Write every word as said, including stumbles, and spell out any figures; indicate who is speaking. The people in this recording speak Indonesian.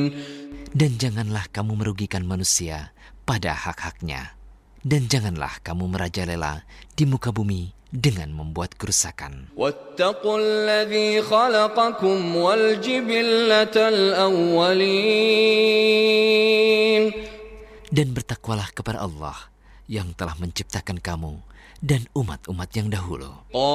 Speaker 1: Dan janganlah kamu merugikan manusia pada hak-haknya. Dan janganlah kamu merajalela di muka bumi dengan membuat kerusakan.
Speaker 2: واتقوا الذي خلقكم والجبلة الأولين.
Speaker 1: Dan bertakwalah kepada Allah yang telah menciptakan kamu dan umat-umat yang dahulu.